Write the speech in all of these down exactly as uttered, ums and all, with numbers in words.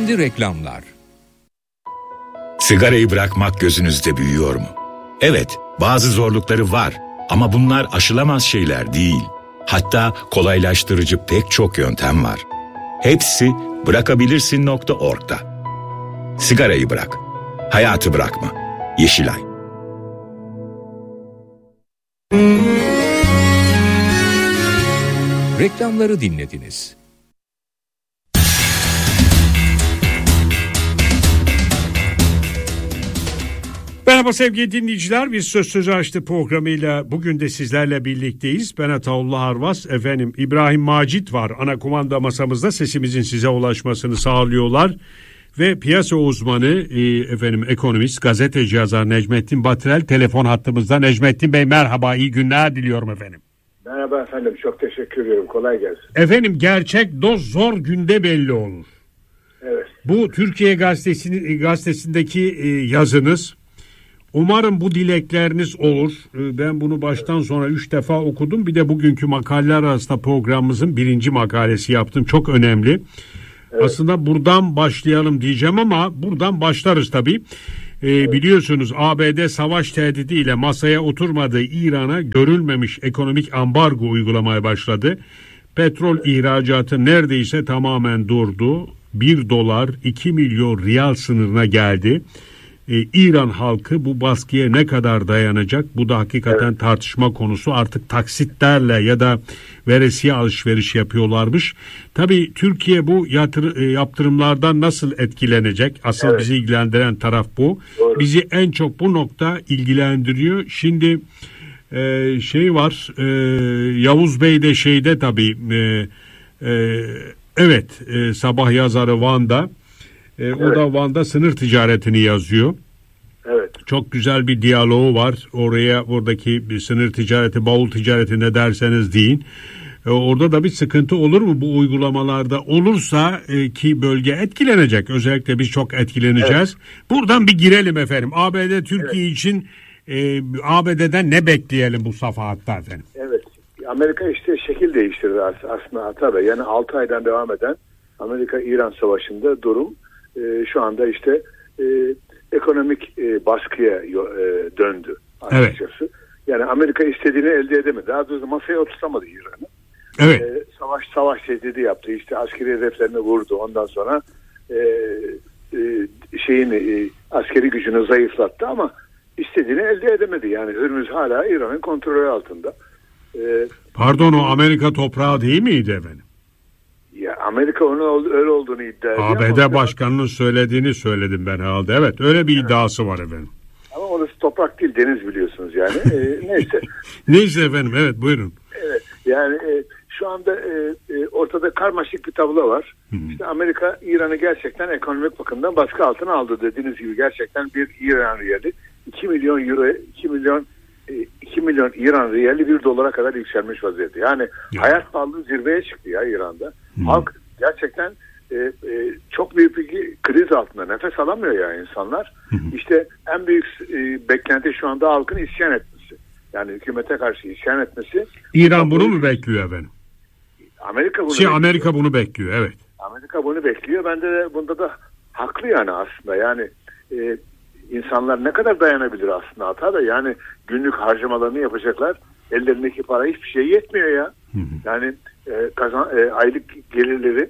Şimdi reklamlar. Sigarayı bırakmak gözünüzde büyüyor mu? Evet, bazı zorlukları var ama bunlar aşılamaz şeyler değil. Hatta kolaylaştırıcı pek çok yöntem var. Hepsi bırakabilirsin nokta org'da. Sigarayı bırak, hayatı bırakma. Yeşilay. Reklamları dinlediniz. Merhaba sevgili dinleyiciler, biz Söz Sözü Açtı programıyla bugün de sizlerle birlikteyiz. Ben Ataullah Arvas, efendim İbrahim Macit var ana kumanda masamızda, sesimizin size ulaşmasını sağlıyorlar. Ve piyasa uzmanı, efendim ekonomist, gazeteci yazar Necmettin Batırel telefon hattımızda. Necmettin Bey merhaba, iyi günler diliyorum efendim. Merhaba efendim, çok teşekkür ediyorum, kolay gelsin. Efendim gerçek dost zor günde belli olur. Evet. Bu Türkiye Gazetesi'nin gazetesindeki yazınız. Umarım bu dilekleriniz olur. Ben bunu baştan sona üç defa okudum. Bir de bugünkü makaleler arasında programımızın birinci makalesi yaptım. Çok önemli. Evet. Aslında buradan başlayalım diyeceğim ama buradan başlarız tabii. Ee, evet. Biliyorsunuz A B D savaş tehdidiyle masaya oturmadığı İran'a görülmemiş ekonomik ambargo uygulamaya başladı. Petrol ihracatı neredeyse tamamen durdu. bir dolar iki milyon riyal sınırına geldi. Ee, İran halkı bu baskıya ne kadar dayanacak? Bu da hakikaten evet. tartışma konusu. Artık taksitlerle ya da veresiye alışveriş yapıyorlarmış. Tabii Türkiye bu yatır, yaptırımlardan nasıl etkilenecek? Asıl evet. bizi ilgilendiren taraf bu. Doğru. Bizi en çok bu nokta ilgilendiriyor. Şimdi e, şey var, e, Yavuz Bey de şeyde tabii, e, e, evet e, sabah yazarı Van'da. E, evet. O da Van'da sınır ticaretini yazıyor. Evet. Çok güzel bir diyaloğu var. Oraya, oradaki bir sınır ticareti, bavul ticareti ne derseniz deyin. E, orada da bir sıkıntı olur mu bu uygulamalarda? Olursa e, ki bölge etkilenecek. Özellikle biz çok etkileneceğiz. Evet. Buradan bir girelim efendim. A B D Türkiye evet. için e, A B D'den ne bekleyelim bu safhatta efendim? Evet. Amerika işte şekil değiştirdi aslında Ata Bey. Yani altı aydan devam eden Amerika-İran savaşında durum e, şu anda işte e, ekonomik e, baskıya e, döndü açıkçası. Evet. Yani Amerika istediğini elde edemedi. Daha doğrusu masaya oturtamadı İran'ı. Evet. E, savaş savaş tehdidi yaptı. İşte askeri hedeflerini vurdu. Ondan sonra e, e, şeyini e, askeri gücünü zayıflattı ama istediğini elde edemedi. Yani Hürmüz hala İran'ın kontrolü altında. E, Pardon, o Amerika toprağı değil miydi efendim? Ya Amerika onun öyle olduğunu iddia ediyor. A B D başkanının söylediğini söyledim ben herhalde. Evet, öyle bir evet. iddiası var efendim. Ama orası toprak değil, deniz biliyorsunuz yani. ee, neyse. Neyse efendim, evet buyurun. Evet, yani e, şu anda e, e, ortada karmaşık bir tablo var. Hı-hı. İşte Amerika İran'ı gerçekten ekonomik bakımdan baskı altına aldı, dediğiniz gibi gerçekten bir İran riyali iki milyon euro, iki milyon iki milyon İran riyali bir dolara kadar yükselmiş vaziyette. Yani ya. hayat pahalılığı zirveye çıktı ya İran'da. Hmm. Halk gerçekten e, e, çok büyük bir kriz altında, nefes alamıyor ya insanlar. Hmm. İşte en büyük e, beklenti şu anda halkın isyan etmesi. Yani hükümete karşı isyan etmesi. İran bunu mu bekliyor efendim? Amerika bunu şey, bekliyor. Amerika bunu bekliyor, evet. Amerika bunu bekliyor. Bende de bunda da haklı yani aslında. Yani e, İnsanlar ne kadar dayanabilir aslında Hata da, yani günlük harcamalarını yapacaklar. Ellerindeki para hiçbir şey yetmiyor ya. Hı hı. Yani e, kazan, e, aylık gelirleri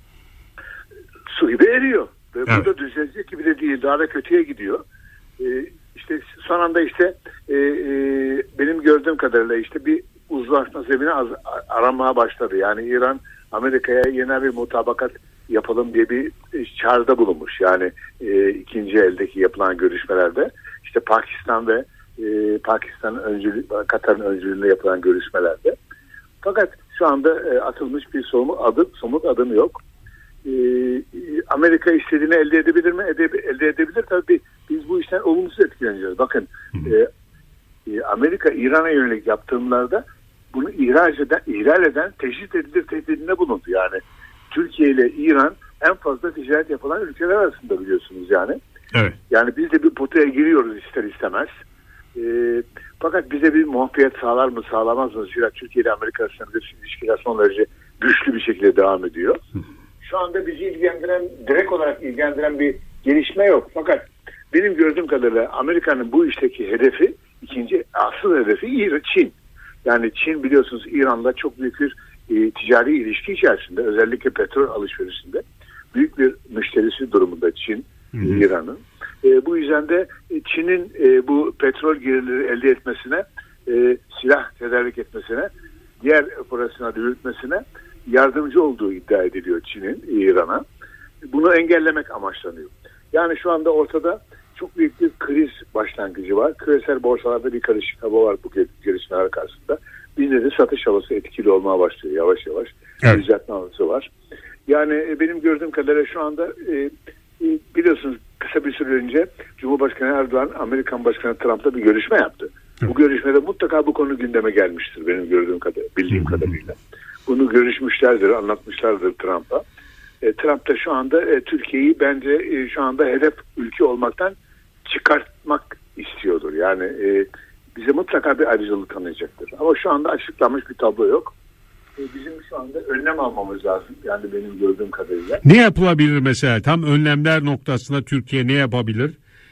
su gibi eriyor. Ve evet. burada düzelecek gibi de değil. Daha da kötüye gidiyor. E, işte son anda işte e, e, benim gördüğüm kadarıyla işte bir uzlaşma zemini az, aranmaya başladı. Yani İran Amerika'ya yeni bir mutabakat yapalım diye bir çağrıda bulunmuş. Yani e, ikinci eldeki yapılan görüşmelerde işte Pakistan ve e, Pakistan öncülü, Katar'ın öncülüğünde yapılan görüşmelerde. Fakat şu anda e, atılmış bir somut adım, somut adım yok. E, Amerika istediğini elde edebilir mi? Ede, elde edebilir. Tabii biz bu işten olumsuz etkileneceğiz. Bakın e, e, Amerika İran'a yönelik yaptırımlarda bunu ihraç eden, ihlal eden teşhis edilir tehdidinde bulundu. Yani Türkiye ile İran en fazla ticaret yapılan ülkeler arasında, biliyorsunuz yani. Evet. Yani biz de bir potaya giriyoruz ister istemez. E, fakat bize bir muafiyet sağlar mı sağlamaz mı? Zira Türkiye ile Amerika arasında ilişkiler son derece güçlü bir şekilde devam ediyor. şu anda bizi ilgilendiren, direkt olarak ilgilendiren bir gelişme yok. Fakat benim gördüğüm kadarıyla Amerika'nın bu işteki hedefi, ikinci asıl hedefi Çin. Yani Çin biliyorsunuz İran'la çok büyük bir e, ticari ilişki içerisinde, özellikle petrol alışverişinde büyük bir müşterisi durumunda Çin, e, İran'ın. E, bu yüzden de Çin'in e, bu petrol gelirleri elde etmesine, e, silah tedarik etmesine, diğer operasyona yürütmesine yardımcı olduğu iddia ediliyor Çin'in İran'a. Bunu engellemek amaçlanıyor. Yani şu anda ortada çok büyük bir kriz başlangıcı var. Küresel borsalarda bir karışık hava var bu gelişmeler karşısında. Bizde de satış havası etkili olmaya başlıyor yavaş yavaş. Evet. Düzeltme havası var. Yani benim gördüğüm kadarıyla şu anda e, e, biliyorsunuz kısa bir süre önce Cumhurbaşkanı Erdoğan Amerikan Başkanı Trump'la bir görüşme yaptı. Evet. Bu görüşmede mutlaka bu konu gündeme gelmiştir benim gördüğüm kadar, bildiğim Hı-hı. kadarıyla. Bunu görüşmüşlerdir, anlatmışlardır Trump'a. E, Trump da şu anda e, Türkiye'yi bence e, şu anda hedef ülke olmaktan çıkartmak istiyordur. Yani e, bize mutlaka bir ayrıcalık tanıyacaktır. Ama şu anda açıklanmış bir tablo yok. E, bizim şu anda önlem almamız lazım. Yani benim gördüğüm kadarıyla. Ne yapılabilir mesela? Tam önlemler noktasında Türkiye ne yapabilir?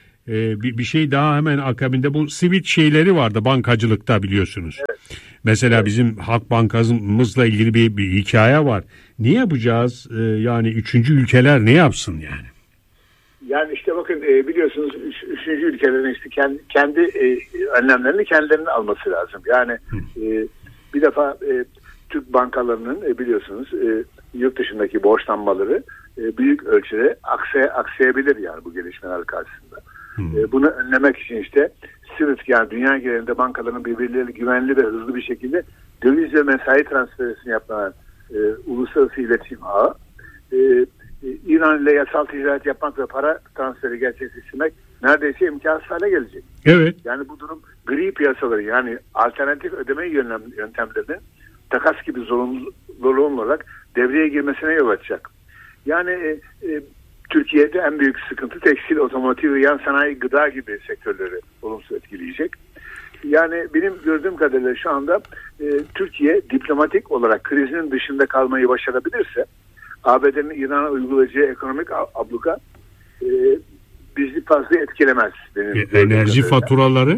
Ee, bir, bir şey daha hemen akabinde, bu sivil şeyleri vardı bankacılıkta biliyorsunuz. Evet. Mesela evet. Bizim Halk Bankamızla ilgili bir, bir hikaye var. Ne yapacağız? Ee, yani üçüncü ülkeler ne yapsın yani? Yani işte bakın e, biliyorsunuz üç, üçüncü ülkelerin işte kendi, kendi e, önlemlerini kendilerinin alması lazım. Yani e, bir defa e, Türk bankalarının e, biliyorsunuz e, yurt dışındaki borçlanmaları e, büyük ölçüde aksay, aksayabilir yani bu gelişmeler karşısında. Hmm. E, bunu önlemek için işte SWIFT, yani dünya genelinde bankaların birbirleriyle güvenli ve hızlı bir şekilde döviz ve mesai transferisini yapılan e, uluslararası iletişim ağı, e, e, İran ile yasal ticaret yapmak ve para transferi gerçekleştirmek neredeyse imkansız hale gelecek. Evet. Yani bu durum gri piyasaları, yani alternatif ödeme yöntemlerinin takas gibi zorunlu, zorunlu olarak devreye girmesine yol açacak. Yani e, e, Türkiye'de en büyük sıkıntı tekstil, otomotiv ve yan sanayi, gıda gibi sektörleri olumsuz etkileyecek. Yani benim gördüğüm kadarıyla şu anda e, Türkiye diplomatik olarak krizin dışında kalmayı başarabilirse A B D'nin İran'a uygulayacağı ekonomik abluka e, bizi fazla etkilemez. Benim e, enerji faturaları?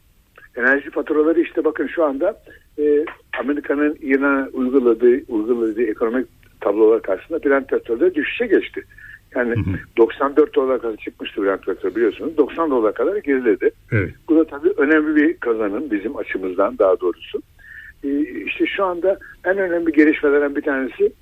Enerji faturaları işte bakın şu anda e, Amerika'nın İran'a uyguladığı, uyguladığı ekonomik tablolar karşısında Brent petrolde düşüşe geçti. Yani hı hı. doksan dört dolara kadar çıkmıştı Brent petrol biliyorsunuz. doksan dolara kadar geriledi. Evet. Bu da tabii önemli bir kazanım bizim açımızdan, daha doğrusu. Ee, işte şu anda en önemli gelişmelerden bir tanesi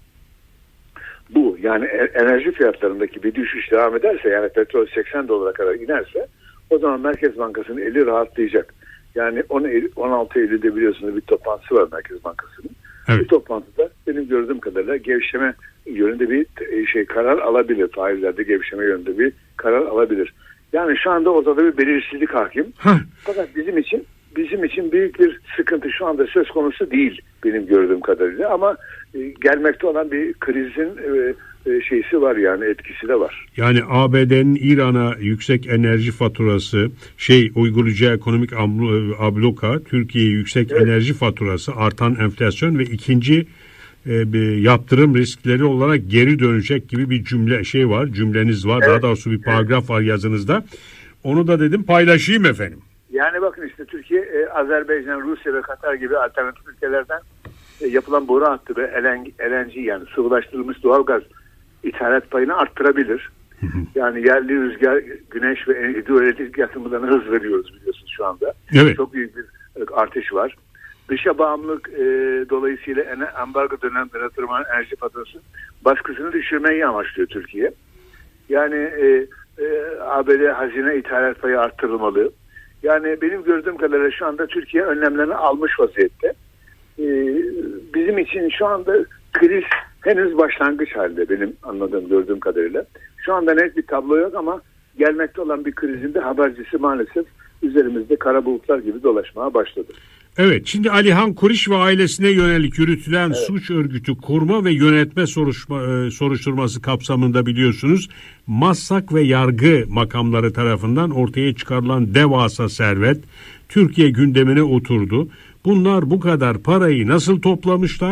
bu. Yani enerji fiyatlarındaki bir düşüş devam ederse, yani petrol seksen dolara kadar inerse, o zaman Merkez Bankası'nın eli rahatlayacak. Yani on altı Eylül'de biliyorsunuz bir toplantısı var Merkez Bankası'nın. Evet. Bu toplantıda benim gördüğüm kadarıyla gevşeme yönünde bir şey karar alabilir. Faizlerde gevşeme yönünde bir karar alabilir. Yani şu anda ortada bir belirsizlik hakim. Hı. Fakat bizim için bizim için büyük bir sıkıntı şu anda söz konusu değil benim gördüğüm kadarıyla, ama e, gelmekte olan bir krizin e, e, şeysi var, yani etkisi de var. Yani A B D'nin İran'a yüksek enerji faturası, şey uygulayacağı ekonomik abluka, Türkiye'ye yüksek evet. enerji faturası, artan enflasyon ve ikinci e, bir yaptırım riskleri olarak geri dönecek gibi bir cümle şey var, cümleniz var. Evet. Daha doğrusu bir paragraf evet. var yazınızda. Onu da dedim paylaşayım efendim. Yani bakın işte Türkiye, e, Azerbaycan, Rusya ve Katar gibi alternatif ülkelerden e, yapılan boru hattı ve L N G yani sıvılaştırılmış doğalgaz ithalat payını arttırabilir. Hı hı. Yani yerli rüzgar, güneş ve hidroelektrik yatırımlarına hız veriyoruz biliyorsunuz şu anda. Evet. Çok büyük bir artış var. Dışa bağımlılık e, dolayısıyla ambargo döneminde yatırılan enerji faturası baskısını düşürmeyi amaçlıyor Türkiye. Yani e, e, A B D hazine ithalat payı arttırılmalı. Yani benim gördüğüm kadarıyla şu anda Türkiye önlemlerini almış vaziyette. Ee, bizim için şu anda kriz henüz başlangıç halde benim anladığım, gördüğüm kadarıyla. Şu anda net bir tablo yok ama gelmekte olan bir krizin de habercisi maalesef üzerimizde kara bulutlar gibi dolaşmaya başladı. Evet, şimdi Alihan Kuriş ve ailesine yönelik yürütülen evet. suç örgütü kurma ve yönetme soruşma, e, soruşturması kapsamında biliyorsunuz Masak ve yargı makamları tarafından ortaya çıkarılan devasa servet Türkiye gündemine oturdu. Bunlar bu kadar parayı nasıl toplamışlar?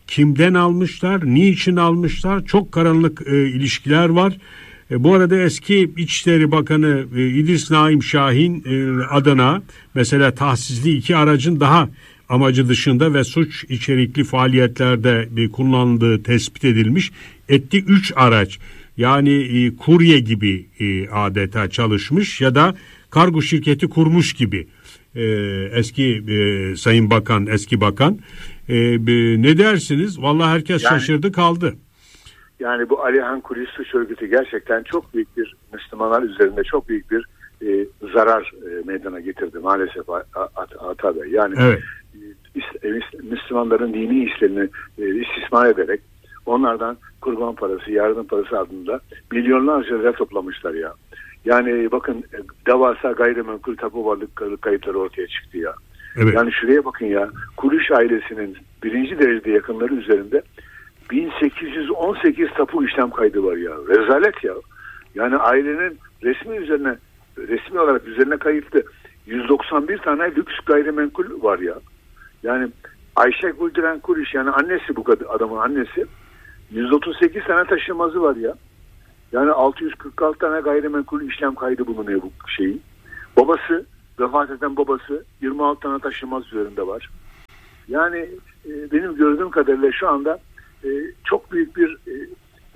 kimden almışlar, niçin almışlar, çok karanlık e, ilişkiler var. E, bu arada eski İçişleri Bakanı e, İdris Naim Şahin e, adına mesela tahsisli iki aracın daha amacı dışında ve suç içerikli faaliyetlerde e, kullanıldığı tespit edilmiş. Etti üç araç, yani e, kurye gibi e, adeta çalışmış ya da kargo şirketi kurmuş gibi e, eski e, Sayın Bakan, eski bakan. E, e, ne dersiniz? Vallahi herkes yani, şaşırdı kaldı. Yani bu Alihan Kulis suç örgütü gerçekten çok büyük bir, Müslümanlar üzerinde çok büyük bir e, zarar e, meydana getirdi maalesef Ata Bey. Yani evet. e, Müslümanların dini işlerini e, istismar ederek onlardan kurban parası, yardım parası adında milyonlarca lira toplamışlar ya. Yani bakın, devasa gayrimenkul tapu varlık kayıtları ortaya çıktı ya. Evet. Yani şuraya bakın ya, Kuliş ailesinin birinci derecede yakınları üzerinde bin sekiz yüz on sekiz tapu işlem kaydı var ya. Rezalet ya. Yani ailenin resmi üzerine, resmi olarak üzerine kayıtlı yüz doksan bir tane lüks gayrimenkul var ya. Yani Ayşe Güldüren Kuliş, yani annesi, bu adamın annesi, yüz otuz sekiz tane taşınmazı var ya. Yani altı yüz kırk altı tane gayrimenkul işlem kaydı bulunuyor bu şeyin. Babası, vefat eden babası yirmi altı tane taşınmaz üzerinde var. Yani e, benim gördüğüm kadarıyla şu anda e, çok büyük bir e, e,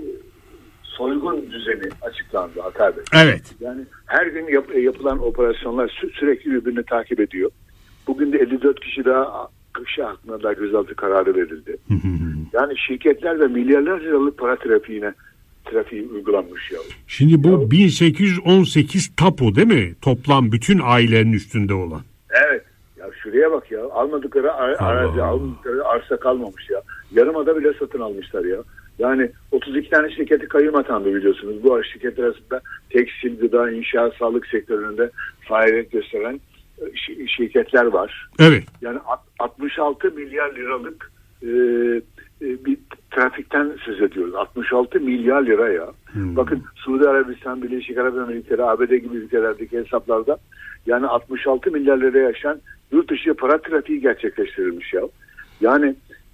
soygun düzeni açıklandı Atay Bey. Evet. Yani her gün yap, yapılan operasyonlar sü- sürekli birbirini takip ediyor. Bugün de elli dört kişi daha kişi hakkında da gözaltı kararı verildi. Yani şirketler ve milyarlarca liralık para trafiğine trafiği uygulanmış ya. Şimdi bu ya, bin sekiz yüz on sekiz tapu değil mi? Toplam bütün ailenin üstünde olan. Evet. Ya şuraya bak ya. Almadıkları ar- arazi, almadıkları arsa kalmamış ya. Yarımada bile satın almışlar ya. Yani otuz iki tane şirketi kayyum atandı biliyorsunuz. Bu şirketler arasında tekstil, gıda, inşaat, sağlık sektöründe faaliyet gösteren ş- şirketler var. Evet. Yani altmış altı milyar liralık e, e, bir trafikten söz ediyoruz. altmış altı milyar lira ya. Hmm. Bakın Suudi Arabistan, Birleşik Arap Emirlikleri, A B D gibi ülkelerdeki hesaplarda yani altmış altı milyar liraya yaşayan yurt dışı para trafiği gerçekleştirilmiş ya. Yani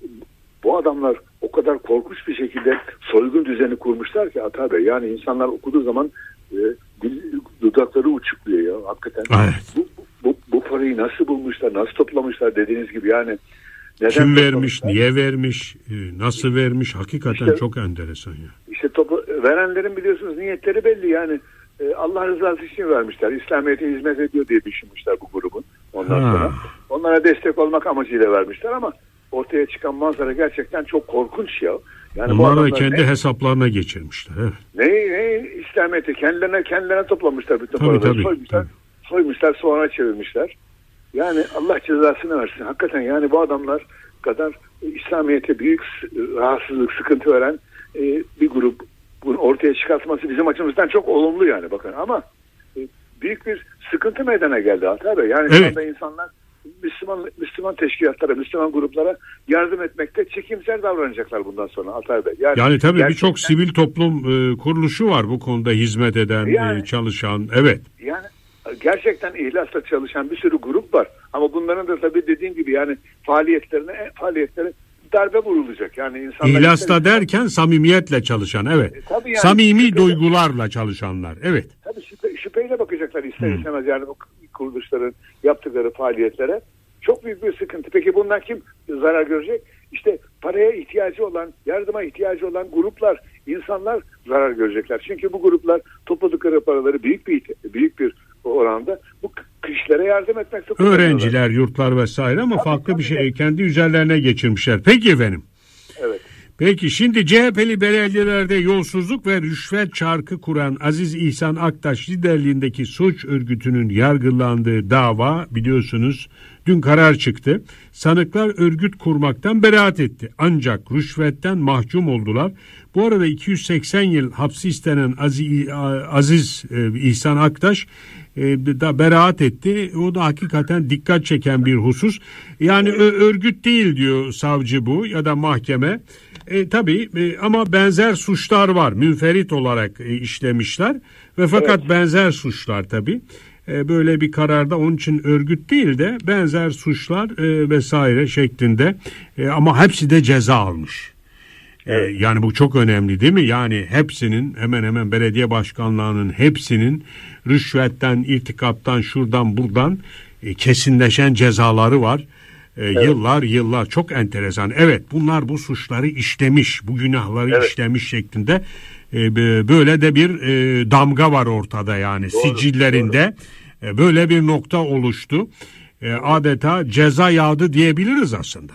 bu adamlar o kadar korkunç bir şekilde soygun düzeni kurmuşlar ki Ata Bey. Yani insanlar okuduğu zaman e, dudakları uçukluyor ya hakikaten. Evet. Bu, bu, bu parayı nasıl bulmuşlar, nasıl toplamışlar dediğiniz gibi yani. Neden kim vermiş, niye vermiş, nasıl vermiş, hakikaten işte, çok enteresan ya. İşte topu, verenlerin biliyorsunuz niyetleri belli yani. E, Allah rızası için vermişler. İslamiyet'e hizmet ediyor diye düşünmüşler bu grubun. Ondan ha. sonra onlara destek olmak amacıyla vermişler ama ortaya çıkan manzara gerçekten çok korkunç ya. Yani onlar da kendi ne, hesaplarına geçirmişler. Evet. Ne, ne İslamiyet'i kendilerine kendilerine toplamışlar bütün tabii, paraları. Tabii, soymuşlar, tabii. soymuşlar sonra çevirmişler. Yani Allah cezasını versin. Hakikaten yani bu adamlar kadar İslamiyet'e büyük rahatsızlık, sıkıntı veren e, bir grup bunu ortaya çıkartması bizim açımızdan çok olumlu yani bakın ama e, büyük bir sıkıntı meydana geldi Atay Bey. Yani evet. Şu anda insanlar Müslüman Müslüman teşkilatlara, Müslüman gruplara yardım etmekte çekimser davranacaklar bundan sonra Atay Bey. Yani, yani tabii gerçekten... birçok sivil toplum e, kuruluşu var bu konuda hizmet eden, yani, e, çalışan. Evet. Yani gerçekten ihlasla çalışan bir sürü grup var. Ama bunların da tabii dediğim gibi yani faaliyetlerine faaliyetlerine darbe vurulacak. Yani insanlar İhlasla ister, derken samimiyetle çalışan, evet. E, yani, samimi şüpheyle, duygularla çalışanlar, evet. Tabii şüphe, şüpheyle bakacaklar ister hmm. istemez yani bu kuruluşların yaptıkları faaliyetlere. Çok büyük bir sıkıntı. Peki bundan kim zarar görecek? İşte paraya ihtiyacı olan, yardıma ihtiyacı olan gruplar, insanlar zarar görecekler. Çünkü bu gruplar topladıkları paraları büyük bir büyük bir oranda bu kişilere yardım etmekte kullanıyorlar. Öğrenciler, yurtlar vesaire ama tabii, farklı tabii bir şey de. kendi üzerlerine geçirmişler. Peki efendim. Evet. Peki şimdi C H P'li belediyelerde yolsuzluk ve rüşvet çarkı kuran Aziz İhsan Aktaş liderliğindeki suç örgütünün yargılandığı dava biliyorsunuz dün karar çıktı. Sanıklar örgüt kurmaktan beraat etti. Ancak rüşvetten mahkum oldular. Bu arada iki yüz seksen yıl hapsi istenen Aziz, Aziz İhsan Aktaş da beraat etti. O da hakikaten dikkat çeken bir husus. Yani örgüt değil diyor savcı bu ya da mahkeme. E, tabii e, ama benzer suçlar var. Münferit olarak e, işlemişler ve fakat evet. benzer suçlar tabii. e, böyle bir kararda onun için örgüt değil de benzer suçlar e, vesaire şeklinde e, ama hepsi de ceza almış. Evet. E, yani bu çok önemli değil mi? Yani hepsinin hemen hemen belediye başkanlarının hepsinin rüşvetten, irtikaptan, şuradan buradan e, kesinleşen cezaları var. E, evet. Yıllar yıllar çok enteresan. Evet, bunlar bu suçları işlemiş, bu günahları evet. işlemiş şeklinde e, böyle de bir e, damga var ortada yani. Doğru, sicillerinde doğru. E, böyle bir nokta oluştu. E, adeta ceza yağdı diyebiliriz aslında.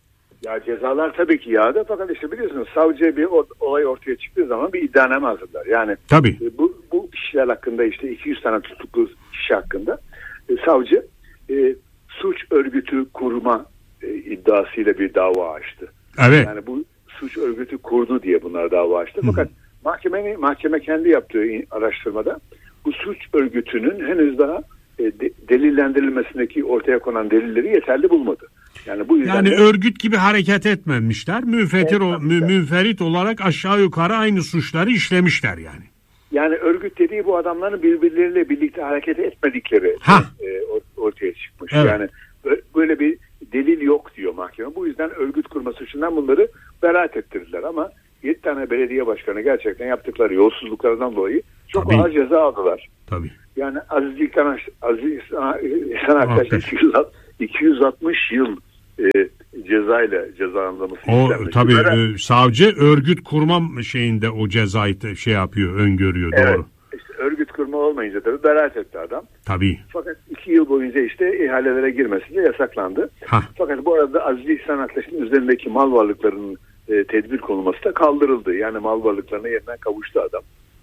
Ya cezalar tabii ki yağdı, fakat işte biliyorsunuz savcı bir olay ortaya çıktığı zaman bir iddianame hazırlar. Yani tabii. E, bu bu kişiler hakkında, işte iki yüz tane tutuklu kişi hakkında e, savcı e, suç örgütü kurma e, iddiasıyla bir dava açtı. Evet. Yani bu suç örgütü kurdu diye bunlar dava açtı. Fakat Hı-hı. mahkeme mahkeme kendi yaptığı araştırmada bu suç örgütünün henüz daha e, de, delillendirilmesindeki ortaya konan delilleri yeterli bulmadı. Yani bu yüzden yani de, örgüt gibi hareket etmemişler. Müfetir o, mü, münferit olarak aşağı yukarı aynı suçları işlemişler yani. Yani örgüt dediği bu adamların birbirleriyle birlikte hareket etmedikleri e, ortaya çıkmış. Evet. Yani böyle bir delil yok diyor mahkeme. Bu yüzden örgüt kurma suçundan bunları beraat ettirdiler ama yedi tane belediye başkanı gerçekten yaptıkları yolsuzluklardan dolayı çok Tabii. ağır ceza aldılar. Tabii. Yani Aziz İhsan Aziz İhsan Aktaş iki yüz altmış yıl e, cezayla cezalandırılması istenmiş. Tabii e, savcı örgüt kurma şeyinde o cezayı da şey yapıyor, öngörüyor. Evet, doğru. İşte örgüt kurma olmayınca tabii beraat etti adam. Tabii. Fakat iki yıl boyunca işte ihalelere girmesi de yasaklandı. Hah. Fakat bu arada Aziz İhsan Aktaş'ın üzerindeki mal varlıklarının e, tedbir konulması da kaldırıldı. Yani mal varlıklarına yeniden kavuştu adam.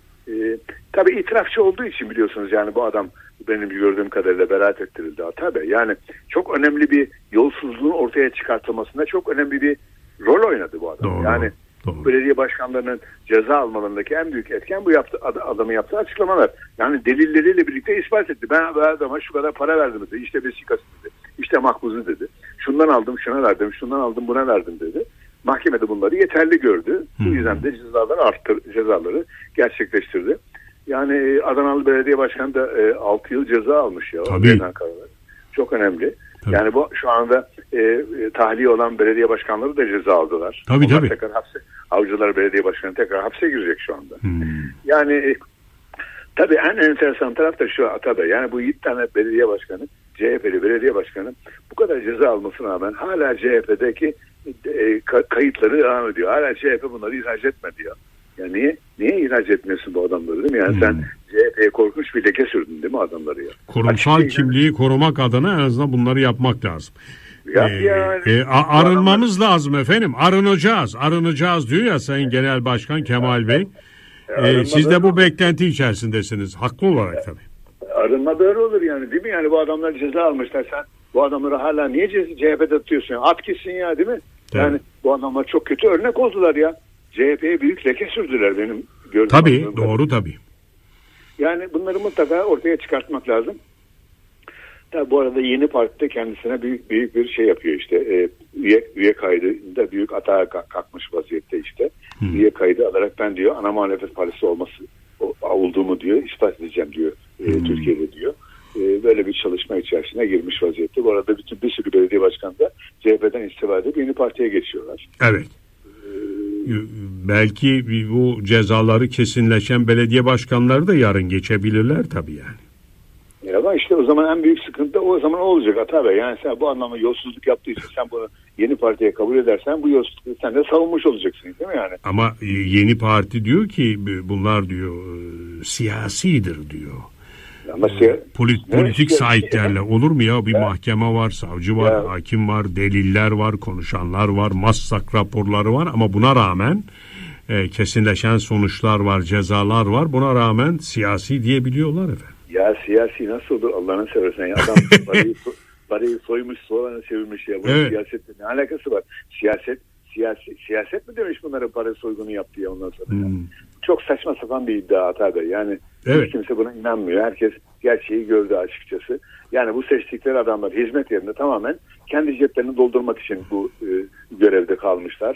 E, tabii itirafçı olduğu için biliyorsunuz yani bu adam benim gördüğüm kadarıyla beraat ettirildi. Tabii yani çok önemli bir yolsuzluğun ortaya çıkartılmasında çok önemli bir rol oynadı bu adam. Doğru, yani doğru. Belediye başkanlarının ceza almalarındaki en büyük etken bu yaptı, adamın yaptığı açıklamalar. Yani delilleriyle birlikte ispat etti. Ben bu adama şu kadar para verdim dedi. İşte vesikası dedi. İşte makbuzu dedi. Şundan aldım şuna verdim. Şundan aldım buna verdim dedi. Mahkemede bunları yeterli gördü. Hmm. Bu yüzden de cezaları arttır, cezaları gerçekleştirdi. Yani Adanalı Belediye Başkanı da e, altı yıl ceza almış ya. Tabii. Çok önemli. Tabii. Yani bu şu anda e, tahliye olan belediye başkanları da ceza aldılar. Tabii Onlar tabii. Tekrar hapse, Avcılar Belediye Başkanı tekrar hapse girecek şu anda. Hmm. Yani e, tabii en enteresan taraf da şu Atabey. Yani bu yedi tane belediye başkanı, C H P'li belediye başkanı bu kadar ceza almasına rağmen hala C H P'deki e, kayıtları devam ediyor. Hala C H P bunları ihraç etmedi ya. Ya niye niye ihraç etmiyorsun bu adamları değil mi? Yani hmm. sen C H P'ye korkunç bir leke sürdün değil mi adamları ya? Kurumsal Açık kimliği yani. Korumak adına en azından bunları yapmak lazım. Yap ee, yani. e, arınmamız adamlar... lazım efendim. Arınacağız. Arınacağız diyor ya Sayın Genel Başkan Kemal Bey. Ee, siz de bu beklenti içerisindesiniz. Haklı olarak tabii. Arınma böyle olur yani değil mi? Yani bu adamlar ceza almışlar. Sen bu adamları hala niye C H P'de tutuyorsun? At gitsin ya değil mi? Evet. Yani bu adamlar çok kötü örnek oldular ya. C H P'ye büyük leke sürdüler benim gördüğüm. Tabii doğru tabii. Yani bunları mutlaka ortaya çıkartmak lazım. Tabii bu arada yeni partide kendisine büyük büyük bir şey yapıyor işte. E, üye, üye kaydında büyük atağa kalkmış vaziyette işte. Hmm. Üye kaydı alarak ben diyor ana muhalefet partisi olması olduğumu diyor ispat edeceğim diyor e, hmm. Türkiye'de diyor. E, böyle bir çalışma içerisine girmiş vaziyette. Bu arada bütün bir sürü belediye başkanı da C H P'den istifa edip yeni partiye geçiyorlar. Evet. Belki bu cezaları kesinleşen belediye başkanları da yarın geçebilirler tabii yani. Ya ama işte o zaman en büyük sıkıntı o zaman olacak Ata Bey. Yani sen bu anlamda yolsuzluk yaptığı için sen bunu yeni partiye kabul edersen bu yolsuzluğu sen de savunmuş olacaksın değil mi yani? Ama yeni parti diyor ki bunlar diyor siyasidir diyor. Ama siya- Polit, politik sahiplerle olur mu ya? Bir ya. mahkeme var, savcı var, ya. hakim var, deliller var, konuşanlar var, maslak raporları var ama buna rağmen e, kesinleşen sonuçlar var, cezalar var. Buna rağmen siyasi diyebiliyorlar efendim. Ya siyasi nasıl olur Allah'ını seversen ya adam parayı, parayı soymuş, soğanı çevirmiş ya. Bunun evet. Siyasetle ne alakası var? Siyaset siyasi siyaset mi demiş bunların para soygunu yaptı ya ondan sonra. Hmm. Yani. Çok saçma sapan bir iddia Ata Bey. Yani evet. hiç kimse buna inanmıyor. Herkes gerçeği gördü açıkçası. Yani bu seçtikleri adamlar hizmet yerine tamamen kendi ceplerini doldurmak için bu e, görevde kalmışlar.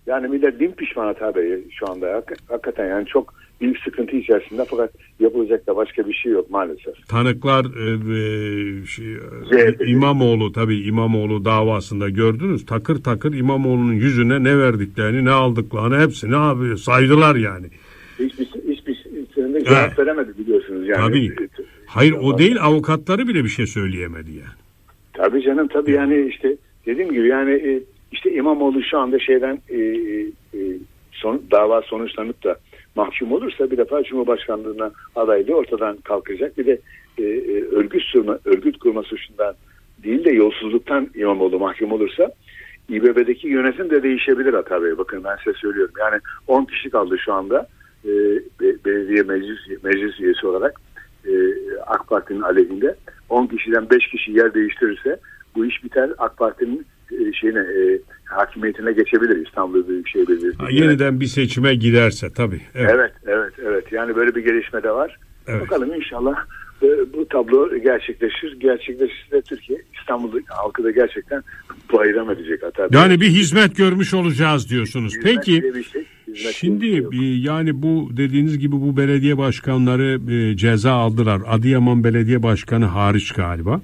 Yani millet bin pişman tabii şu anda. Hak, hakikaten yani çok büyük sıkıntı içerisinde, fakat yapılacak da başka bir şey yok maalesef. Tanıklar e, e, şey, e, İmamoğlu tabii İmamoğlu davasında gördünüz. Takır takır İmamoğlu'nun yüzüne ne verdiklerini, ne aldıklarını hepsini abi saydılar yani. Hiçbir hiçbir şeyinde cevap veremedi biliyorsunuz yani. Tabii. Hayır o değil, avukatları bile bir şey söyleyemedi yani. Tabii canım tabii yani işte dediğim gibi yani işte İmamoğlu şu anda şeyden e, e, son, dava sonuçlanıp da mahkum olursa bir defa Cumhurbaşkanlığına adaylığı ortadan kalkacak. Bir de e, örgüt kurma, örgüt kurma suçundan değil de yolsuzluktan İmamoğlu mahkum olursa İBB'deki yönetim de değişebilir Ata Bey. Bakın ben size söylüyorum. Yani on kişi kaldı şu anda e, belediye meclis, meclis üyesi olarak e, AK Parti'nin aleyhinde. on kişiden beş kişi yer değiştirirse bu iş biter. AK Parti'nin e, şeyine e, hakimiyetine geçebilir İstanbul Büyükşehir Belediyesi. Ha, yeniden bir seçime giderse tabii. Evet. evet, evet, evet. Yani böyle bir gelişme de var. Evet. Bakalım inşallah e, bu tablo gerçekleşir. Gerçekleşirse Türkiye, İstanbul halkı da gerçekten bayram edecek. Hatta yani bir hizmet görmüş olacağız diyorsunuz. Hizmet Peki şey, şimdi bir, yani bu dediğiniz gibi bu belediye başkanları e, ceza aldılar. Adıyaman Belediye Başkanı hariç galiba.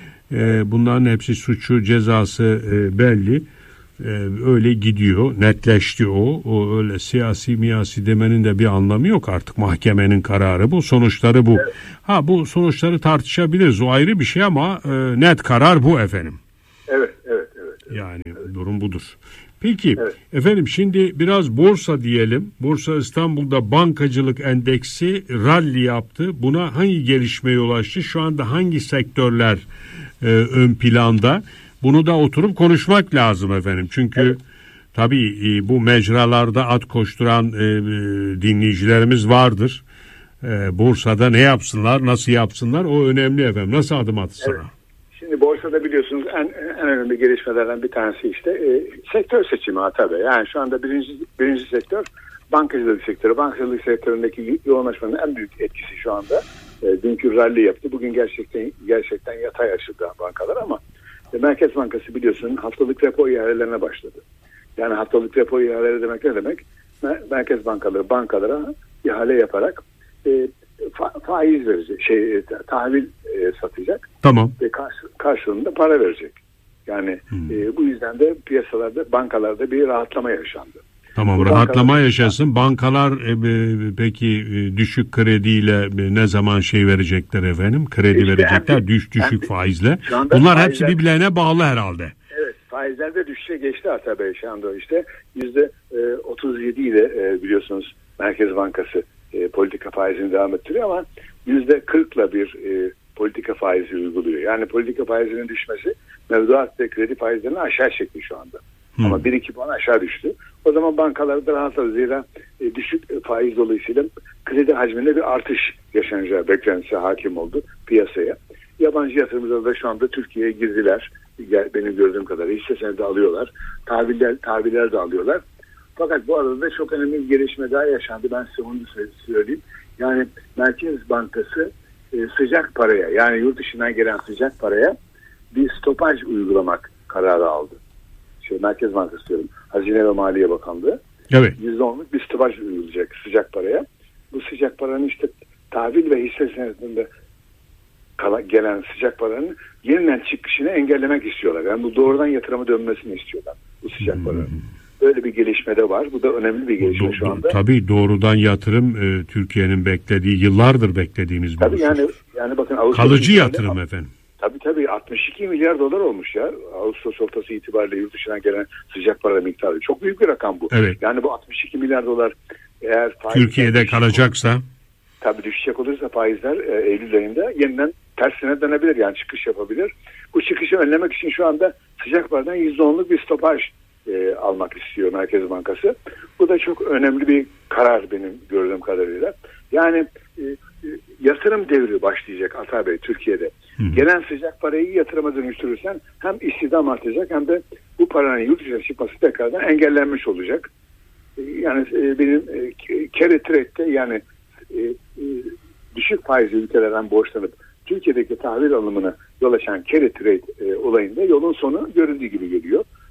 E, bunların hepsi suçu, cezası e, belli. Ee, öyle gidiyor, netleşti o. O öyle siyasi miyasi demenin de bir anlamı yok artık. Mahkemenin kararı bu, sonuçları bu. Evet. Ha bu sonuçları tartışabiliriz, o ayrı bir şey ama e, net karar bu efendim. Evet, evet, evet. evet. Yani evet. durum budur. Peki evet. efendim şimdi biraz borsa diyelim. Borsa İstanbul'da bankacılık endeksi rally yaptı. Buna hangi gelişme yol açtı? Şu anda hangi sektörler e, ön planda? Bunu da oturup konuşmak lazım efendim. Çünkü evet. tabii e, bu mecralarda at koşturan e, dinleyicilerimiz vardır. E, borsada ne yapsınlar, nasıl yapsınlar, o önemli efendim. Nasıl adım atsınlar? Evet. Şimdi borsada biliyorsunuz en, en önemli gelişmelerden bir tanesi işte e, sektör seçimi tabii. Yani şu anda birinci birinci sektör bankacılık sektörü. Bankacılık sektöründeki yoğunlaşmanın en büyük etkisi şu anda. E, dünkü rally yaptı. Bugün gerçekten gerçekten yatay açıldı bankalar ama Merkez Bankası biliyorsun haftalık repo ihalelerine başladı. Yani haftalık repo ihaleleri demek ne demek? Merkez bankaları bankalara ihale yaparak e, fa- faiz verecek, şey tahvil e, satacak. Tamam. Ve karşı, karşılığında para verecek. Yani hmm. e, bu yüzden de piyasalarda, bankalarda bir rahatlama yaşandı. Tamam, bu rahatlama bankalar yaşasın. Bankalar e, e, peki e, düşük krediyle e, ne zaman şey verecekler efendim? Kredi işte verecekler hem, düş, düşük hem, faizle. Bunlar faizler, hepsi birbirlerine bağlı herhalde. Evet, faizler de düşüşe geçti hatta Bey şu anda işte. yüzde otuz yedi ile e, biliyorsunuz Merkez Bankası e, politika faizini devam ettiriyor ama yüzde kırkla bir e, politika faizi uyguluyor. Yani politika faizinin düşmesi mevduat ve kredi faizlerini aşağı çekti şu anda. Hmm. Ama bir iki puan aşağı düştü. O zaman bankalar da rahatladı. Zira e, düşük faiz dolayısıyla kredi hacminde bir artış yaşanacağı beklentisi hakim oldu piyasaya. Yabancı yatırımcılar da şu anda Türkiye'ye girdiler. Benim gördüğüm kadarıyla hisse senedi alıyorlar. Tahviller, tahviller de alıyorlar. Fakat bu arada da çok önemli bir gelişme daha yaşandı. Ben size onu söyleyeyim. Yani Merkez Bankası e, sıcak paraya, yani yurt dışından gelen sıcak paraya bir stopaj uygulamak kararı aldı. Şey, Merkez Bankası diyorum. Hazine ve Maliye Bakanlığı. Evet. yüzde onluk bir stopaj uygulayacak sıcak paraya. Bu sıcak paranın işte tahvil ve hisse senedinde gelen sıcak paranın yeniden çıkışını engellemek istiyorlar. Yani bu doğrudan yatırıma dönmesini istiyorlar bu sıcak hmm. paranın. Böyle bir gelişme de var. Bu da önemli bir gelişme do, şu anda. Tabii doğrudan yatırım e, Türkiye'nin beklediği, yıllardır beklediğimiz bir tabii yani, yani bakın Ağustos kalıcı yatırım de, efendim. Tabii tabii altmış iki milyar dolar olmuş ya. Ağustos ortası itibariyle yurt dışından gelen sıcak para miktarı. Çok büyük bir rakam bu. Evet. Yani bu altmış iki milyar dolar eğer Türkiye'de kalacaksa olur, tabii düşecek olursa faizler e, Eylül ayında yeniden tersine dönebilir. Yani çıkış yapabilir. Bu çıkışı önlemek için şu anda sıcak paradan yüzde onluk bir stopaj e, almak istiyor Merkez Bankası. Bu da çok önemli bir karar benim gördüğüm kadarıyla. Yani e, e, yatırım devri başlayacak Ata Bey Türkiye'de. Hı. Gelen sıcak parayı yatırıma dönüştürürsen hem istihdam artacak hem de bu paranın yurt dışına çıkması tekrardan engellenmiş olacak. E, yani e, benim e, carry trade'de yani e, e, düşük faizli ülkelerden borçlanıp Türkiye'deki tahvil alımına yol açan carry trade e, olayında yolun sonu görüldüğü gibi geliyor.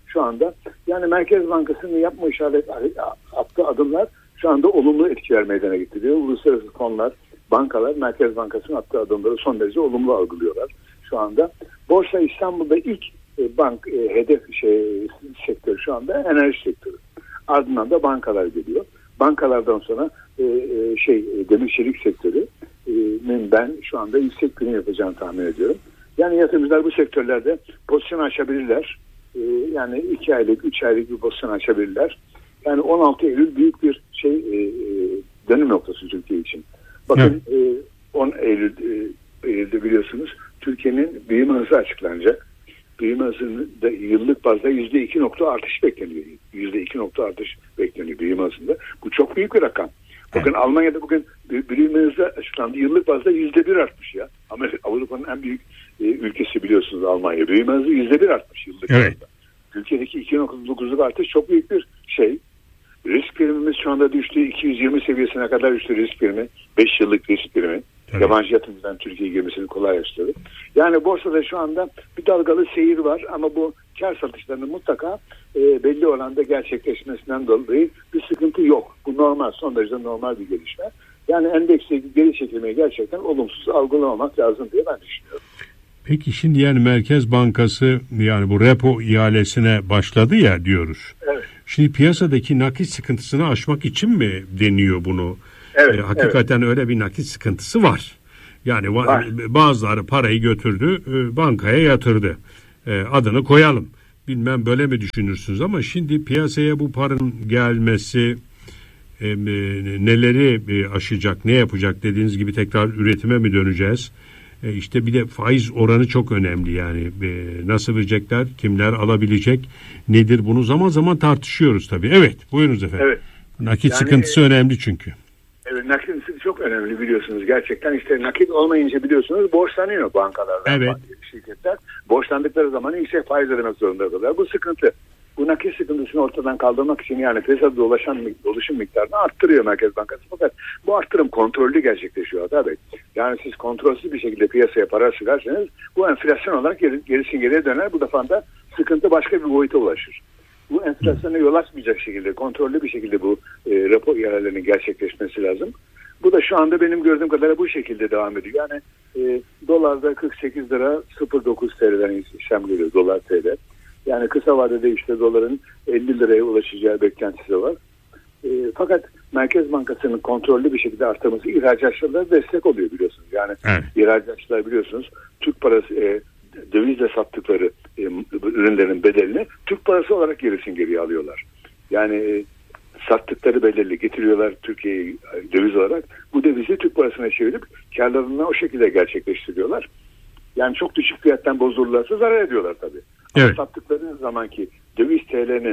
şu anda. Yani Merkez Bankası'nın yapma işaret attığı adımlar şu anda olumlu etkiler meydana getiriyor. Uluslararası fonlar, bankalar Merkez Bankası'nın attığı adımları son derece olumlu algılıyorlar şu anda. Borsa İstanbul'da ilk e, bank e, hedef şey sektör şu anda enerji sektörü. Ardından da bankalar geliyor. Bankalardan sonra e, e, şey e, demir çelik sektörü e, ben şu anda yüksek prim yapacağını tahmin ediyorum. Yani yatırımcılar bu sektörlerde pozisyon açabilirler. E, yani iki aylık, üç aylık bir pozisyon açabilirler. Yani on altı Eylül büyük bir şey e, dönüm noktası Türkiye için. Bakın e, on Eylül e, Eylül'de biliyorsunuz Türkiye'nin büyüme hızı açıklanacak. Büyüme hızında yıllık bazda yüzde iki nokta artış bekleniyor. Yüzde iki nokta artış bekleniyor büyüme hızında. Bu çok büyük bir rakam. Bakın evet. Almanya'da bugün büyüme hızı açıklandı. Yıllık bazda yüzde bir artmış ya. Amerika, Avrupa'nın en büyük e, ülkesi biliyorsunuz Almanya. Büyüme hızı yüzde bir artmış yıllık evet. bazda. Türkiye'deki iki nokta dokuzluk artış çok büyük bir şey. Risk primimiz şu anda düştü. iki yüz yirmi seviyesine kadar düştü risk primi. beş yıllık risk primi. Evet. Yabancı yatırımcıdan Türkiye'ye girmesini kolaylaştırdı. Yani borsada şu anda bir dalgalı seyir var ama bu kar satışlarının mutlaka e, belli oranda gerçekleşmesinden dolayı bir sıkıntı yok. Bu normal, son derece normal bir gelişme. Yani endeksteki geri çekilmeyi gerçekten olumsuz algılamamak lazım diye ben düşünüyorum. Peki şimdi yani Merkez Bankası yani bu repo ihalesine başladı ya diyoruz. Evet. Şimdi piyasadaki nakit sıkıntısını aşmak için mi deniyor bunu? Evet, e, hakikaten evet. Öyle bir nakit sıkıntısı var. Yani var. Bazıları parayı götürdü, e, bankaya yatırdı. E, adını koyalım. Bilmem böyle mi düşünürsünüz ama şimdi piyasaya bu paranın gelmesi e, e, neleri e, aşacak, ne yapacak dediğiniz gibi tekrar üretime mi döneceğiz? E, işte bir de faiz oranı çok önemli yani. E, nasıl verecekler, kimler alabilecek, nedir bunu zaman zaman tartışıyoruz tabii. Evet, buyurunuz efendim. Evet. Nakit yani, sıkıntısı önemli çünkü. Evet, nakit çok önemli biliyorsunuz gerçekten. İşte nakit olmayınca biliyorsunuz borçlanıyor bankalardan, evet. şirketler. Borçlandıkları zaman yüksek faiz ödemek zorunda kalıyorlar. Bu sıkıntı. Bu nakit sıkıntısını ortadan kaldırmak için yani piyasada dolaşan dolaşım miktarını arttırıyor Merkez Bankası. Fakat bu arttırım kontrollü gerçekleşiyor tabii. Yani siz kontrolsüz bir şekilde piyasaya para sürersanız bu enflasyon olarak geri, gerisin geriye döner. Bu defa da sıkıntı başka bir boyuta ulaşır. Bu enflasyona yol açmayacak şekilde, kontrollü bir şekilde bu e, repo ihalelerinin gerçekleşmesi lazım. Bu da şu anda benim gördüğüm kadarıyla bu şekilde devam ediyor. Yani e, dolarda kırk sekiz lira sıfır dokuz T L'den işlem görüyor dolar T L. Yani kısa vadede işte doların elli liraya ulaşacağı beklentisi var. E, fakat Merkez Bankası'nın kontrollü bir şekilde artması ihracatçılara destek oluyor biliyorsunuz. Yani evet. ihracatçılar biliyorsunuz Türk parası e, dövizle sattıkları e, ürünlerin bedelini Türk parası olarak gerisin geriye alıyorlar. Yani e, sattıkları bedelli getiriyorlar Türkiye'ye döviz olarak. Bu dövizi Türk parasına çevirip karlarını o şekilde gerçekleştiriyorlar. Yani çok düşük fiyattan bozulurlarsa zarar ediyorlar tabii. Evet. Ama sattıkları zamanki döviz T L'nin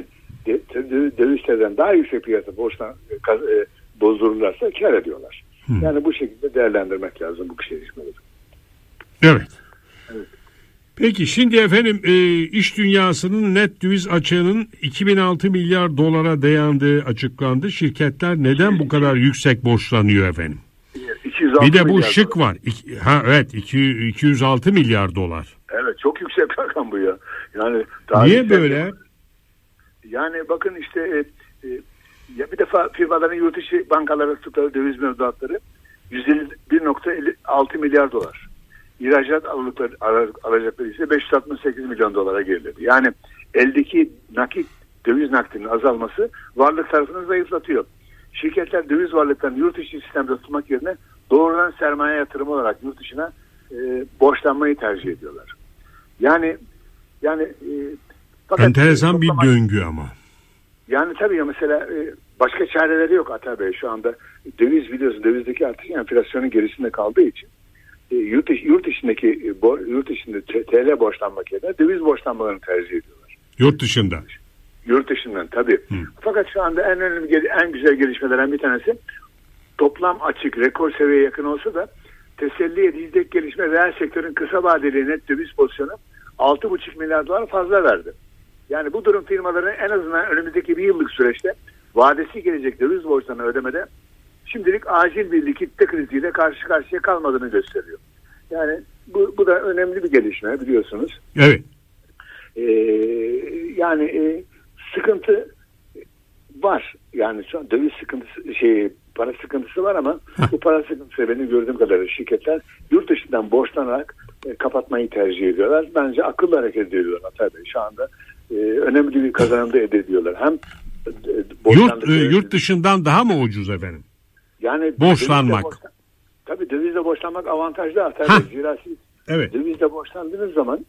döviz T L'den daha yüksek fiyata borçtan e, bozdururlarsa kar ediyorlar. Hı. Yani bu şekilde değerlendirmek lazım bu gelişmeleri. Evet. Evet. Peki şimdi efendim e, iş dünyasının net döviz açığının iki bin altı milyar dolara dayandığı açıklandı. Şirketler neden bu kadar yüksek borçlanıyor efendim? Bir de bu şık dolar. Var. İki, ha evet iki, iki yüz altı milyar dolar. Evet çok yüksek bir rakam bu ya. Yani niye böyle? Yani bakın işte e, e, ya bir defa firmaların yurt dışı bankalara tuttukları döviz mevduatları yüz elli bir nokta altı milyar dolar. İhracat alacakları, alacakları ise beş yüz altmış sekiz milyon dolara geriledi. Yani eldeki nakit döviz nakdinin azalması varlık tarafını zayıflatıyor. Şirketler döviz varlıklarını yurt dışı sistemde tutmak yerine doğrudan sermaye yatırımı olarak yurt dışına e, borçlanmayı tercih ediyorlar. Yani yani e, fakat enteresan e, toplamak, bir döngü ama. Yani tabii ya mesela e, başka çareleri yok Ata Bey şu anda. Döviz biliyorsun dövizdeki artış enflasyonun gerisinde kaldığı için e, yurt, yurt dışındaki e, bo, yurt dışında T L borçlanmak yerine döviz borçlanmalarını tercih ediyorlar. Yurt dışında. Yurt dışından tabii. Hı. Fakat şu anda en önemli, en güzel gelişmelerden bir tanesi toplam açık rekor seviyeye yakın olsa da teselli edilecek gelişme reel sektörün kısa vadeli net döviz pozisyonu altı buçuk milyar dolar fazla verdi. Yani bu durum firmaların en azından önümüzdeki bir yıllık süreçte vadesi gelecek döviz borçlarını ödemede şimdilik acil bir likitte kriziyle karşı karşıya kalmadığını gösteriyor. Yani bu, bu da önemli bir gelişme biliyorsunuz. Evet. Ee, yani e, sıkıntı var. Yani şu an döviz sıkıntısı, şey, para sıkıntısı var ama bu para sıkıntısı benim gördüğüm kadarıyla şirketler yurt dışından borçlanarak e, kapatmayı tercih ediyorlar. Bence akıllı hareket ediyorlar tabii. Şu anda e, önemli bir kazanım da elde ediyorlar. Hem e, yurt, e, yurt dışından daha mı ucuz efendim? Yani borçlanmak. Dövizle borçlan, tabii dövizle borçlanmak avantajlı. Tabii zira siz evet. dövizle borçlandığınız zaman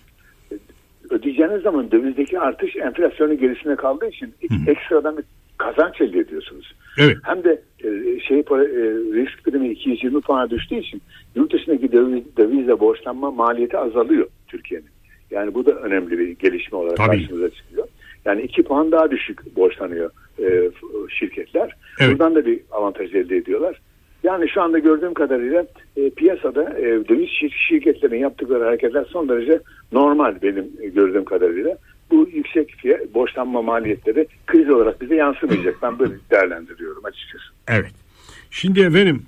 ödeyeceğiniz zaman dövizdeki artış enflasyonun gerisine kaldığı için Hı. ekstradan bir kazanç elde ediyorsunuz. Evet. Hem de e, şey e, risk primi iki yüz yirmi puana düştüğü için yurt dışındaki döviz, dövizle borçlanma maliyeti azalıyor Türkiye'nin. Yani bu da önemli bir gelişme olarak Tabii. karşımıza çıkıyor. Yani iki puan daha düşük borçlanıyor e, şirketler. Evet. Buradan da bir avantaj elde ediyorlar. Yani şu anda gördüğüm kadarıyla e, piyasada e, döviz şirketlerinin yaptıkları hareketler son derece normal benim e, gördüğüm kadarıyla. Bu yüksek fiyat, borçlanma maliyetleri kriz olarak bize yansımayacak. Ben böyle değerlendiriyorum açıkçası. Evet. Şimdi efendim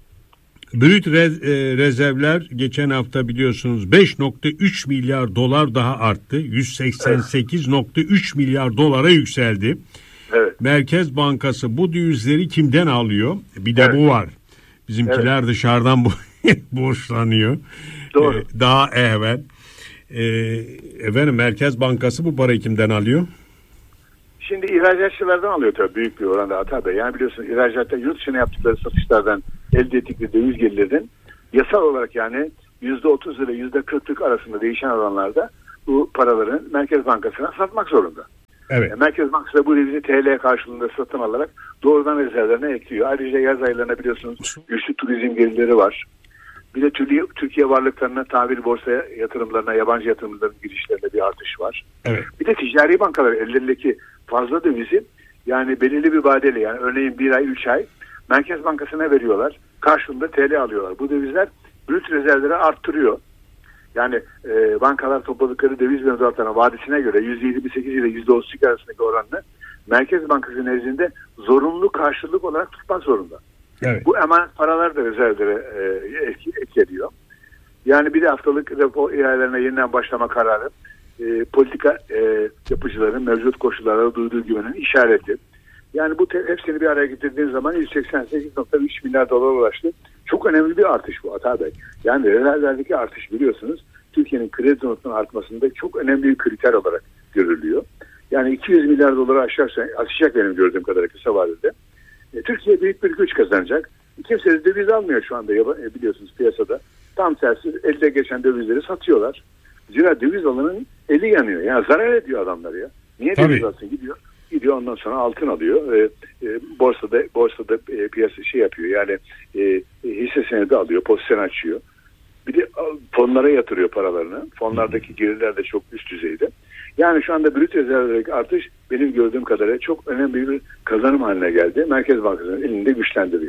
brüt re- e, rezervler geçen hafta biliyorsunuz beş nokta üç milyar dolar daha arttı. yüz seksen sekiz nokta üç milyar dolara yükseldi. Evet. Merkez Bankası bu dövizleri kimden alıyor? Bir de evet. bu var. Bizimkiler evet. dışarıdan borçlanıyor. Doğru. Ee, daha evvel. Ee, efendim Merkez Bankası bu parayı kimden alıyor? Şimdi ihracatçılardan alıyor tabii büyük bir oranda Ata Bey. Yani biliyorsunuz ihracatta yurt dışına yaptıkları satışlardan elde ettikleri döviz gelirlerinin yasal olarak yani yüzde otuz ile yüzde kırklık arasında değişen oranlarda bu paraların Merkez Bankası'na satmak zorunda. Evet. Yani Merkez Bankası da bu devizi T L karşılığında satın alarak doğrudan rezervlerine ekliyor. Ayrıca yaz aylarında biliyorsunuz güçlü turizm gelirleri var. Bir de Türkiye, Türkiye varlıklarına, tahvil borsa yatırımlarına, yabancı yatırımların girişlerinde bir artış var. Evet. Bir de ticari bankalar ellerindeki fazla dövizi yani belirli bir vadeli yani örneğin bir ay, üç ay Merkez Bankası'na veriyorlar. Karşılığında T L alıyorlar. Bu dövizler brüt rezervleri arttırıyor. Yani e, bankalar topladıkları döviz mevduatlarına vadisine göre yüzde yirmi sekiz ile yüzde otuz iki arasındaki oranını Merkez Bankası nezdinde zorunlu karşılık olarak tutmak zorunda. Evet. Bu emanet paralar da rezervlere e, etkiliyor. Yani bir de haftalık repo ihalelerine yeniden başlama kararı e, politika e, yapıcıların mevcut koşullara duyduğu güvenin işareti. Yani bu te- hepsini bir araya getirdiğiniz zaman yüz seksen sekiz nokta üç milyar dolar ulaştı. Çok önemli bir artış bu Ata Bey. Yani rezervlerdeki artış biliyorsunuz Türkiye'nin kredi notunun artmasında çok önemli bir kriter olarak görülüyor. Yani iki yüz milyar doları aşarsa, aşacak benim gördüğüm kadarıyla kısa vadede. E, Türkiye büyük bir güç kazanacak. Kimse de döviz almıyor şu anda e, biliyorsunuz piyasada. Tam tersi elde geçen dövizleri satıyorlar. Zira döviz alanın eli yanıyor. Yani zarar ediyor adamlar ya. Niye Tabii. döviz alsın gidiyor? Gidiyor ondan sonra altın alıyor. E, e, borsada borsada e, piyasa şey yapıyor. Yani e, hisse senedi alıyor, pozisyon açıyor. Bir de fonlara yatırıyor paralarını. Fonlardaki gelirler de çok üst düzeyde. Yani şu anda brüt rezervlerdeki artış benim gördüğüm kadarıyla çok önemli bir kazanım haline geldi. Merkez Bankası'nın elinde güçlendiriyor.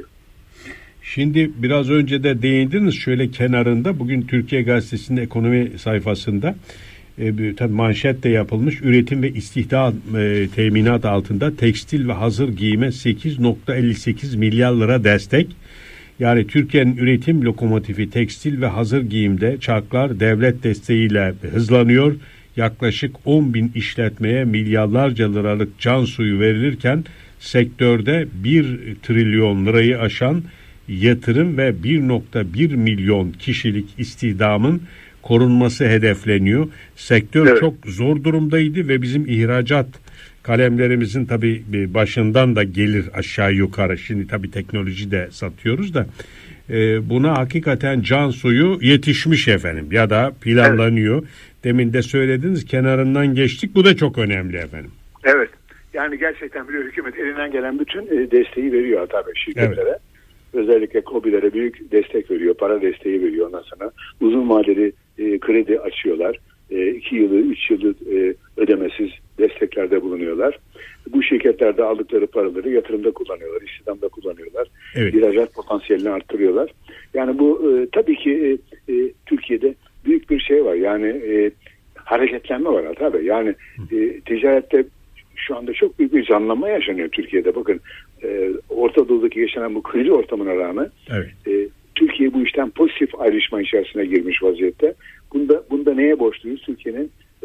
Şimdi biraz önce de değindiniz şöyle kenarında bugün Türkiye Gazetesi'nin ekonomi sayfasında e, tabii manşet de yapılmış üretim ve istihdam e, teminat altında tekstil ve hazır giyime sekiz nokta elli sekiz milyar lira destek. Yani Türkiye'nin üretim lokomotifi tekstil ve hazır giyimde çarklar devlet desteğiyle hızlanıyor. Yaklaşık on bin işletmeye milyarlarca liralık can suyu verilirken sektörde bir trilyon lirayı aşan yatırım ve bir nokta bir milyon kişilik istihdamın korunması hedefleniyor. Sektör evet. çok zor durumdaydı ve bizim ihracat kalemlerimizin tabii başından da gelir aşağı yukarı. Şimdi tabii teknoloji de satıyoruz da e, buna hakikaten can suyu yetişmiş efendim ya da planlanıyor. Evet. Demin de söylediniz kenarından geçtik. Bu da çok önemli efendim. Evet. Yani gerçekten biliyor hükümet elinden gelen bütün e, desteği veriyor tabii şirketlere. Evet. Özellikle KOBİ'lere büyük destek veriyor. Para desteği veriyor ondan sonra. Uzun vadeli e, kredi açıyorlar. E, iki yılı, üç yılı e, ödemesiz desteklerde bulunuyorlar. Bu şirketlerde aldıkları paraları yatırımda kullanıyorlar, istihdamda kullanıyorlar. Evet. İhracat potansiyelini arttırıyorlar. Yani bu e, tabii ki e, e, Türkiye'de büyük bir şey var. Yani e, hareketlenme var tabii. Yani e, ticarette şu anda çok büyük bir canlanma yaşanıyor Türkiye'de. Bakın e, Orta Doğu'daki yaşanan bu kriz ortamına rağmen evet. e, Türkiye bu işten pozitif ayrışma içerisine girmiş vaziyette. Bunda, bunda neye borçluyuz? Türkiye'nin